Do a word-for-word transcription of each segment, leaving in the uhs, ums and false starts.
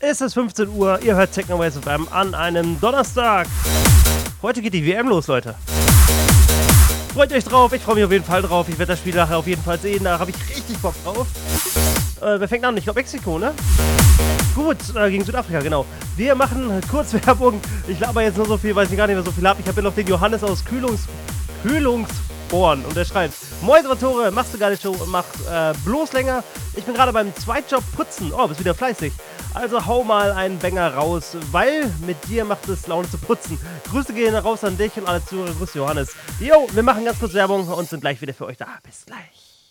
Es ist fünfzehn Uhr, ihr hört Technobase F M an einem Donnerstag. Heute geht die W M los, Leute. Freut euch drauf, ich freue mich auf jeden Fall drauf. Ich werde das Spiel nachher auf jeden Fall sehen, da habe ich richtig Bock drauf. Äh, wer fängt an? Ich glaube Mexiko, ne? Gut, äh, gegen Südafrika, genau. Wir machen kurz Werbung. Ich laber jetzt nur so viel, weil ich gar nicht mehr so viel habe. Ich habe hier noch den Johannes aus Kühlungs... Kühlungsborn und der schreibt: Moin Tore, machst du gar nicht so, mach äh, bloß länger. Ich bin gerade beim Zweitjob putzen. Oh, bist wieder fleißig. Also hau mal einen Banger raus, weil mit dir macht es Laune zu putzen. Grüße gehen raus an dich und alle Zuhörer. Grüße Johannes. Jo, wir machen ganz kurz Werbung und sind gleich wieder für euch da. Bis gleich.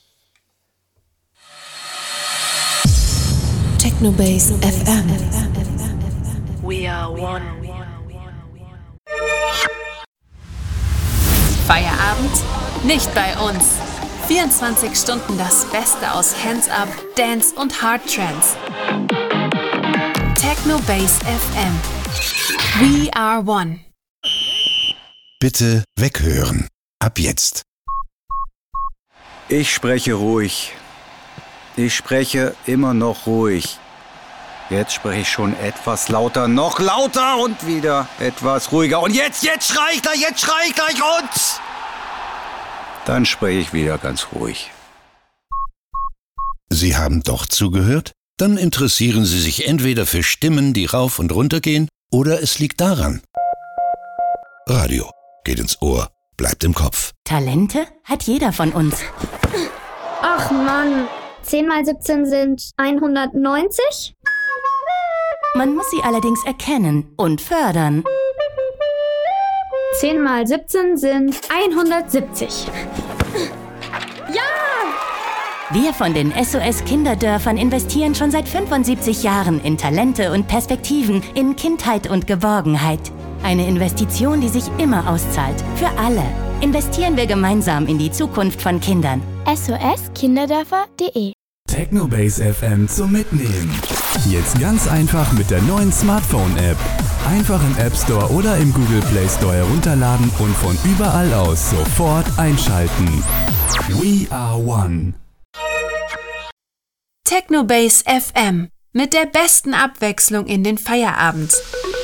Technobase F M. We are one. Feierabend? Nicht bei uns. vierundzwanzig Stunden das Beste aus Hands-Up, Dance und Hard Trance. Technobase F M. We are one. Bitte weghören. Ab jetzt. Ich spreche ruhig. Ich spreche immer noch ruhig. Jetzt spreche ich schon etwas lauter, noch lauter und wieder etwas ruhiger. Und jetzt, jetzt schrei ich gleich, jetzt schrei ich gleich und... Dann spreche ich wieder ganz ruhig. Sie haben doch zugehört? Dann interessieren Sie sich entweder für Stimmen, die rauf und runter gehen, oder es liegt daran. Radio geht ins Ohr, bleibt im Kopf. Talente hat jeder von uns. Ach Mann, zehn mal siebzehn sind hundertneunzig? Man muss sie allerdings erkennen und fördern. zehn mal siebzehn sind hundertsiebzig. Ja! Wir von den S O S Kinderdörfern investieren schon seit fünfundsiebzig Jahren in Talente und Perspektiven, in Kindheit und Geborgenheit. Eine Investition, die sich immer auszahlt. Für alle. Investieren wir gemeinsam in die Zukunft von Kindern. S O S Kinderdörfer punkt de Technobase F M zum Mitnehmen. Jetzt ganz einfach mit der neuen Smartphone-App. Einfach im App Store oder im Google Play Store herunterladen und von überall aus sofort einschalten. We are one. Technobase F M. Mit der besten Abwechslung in den Feierabend.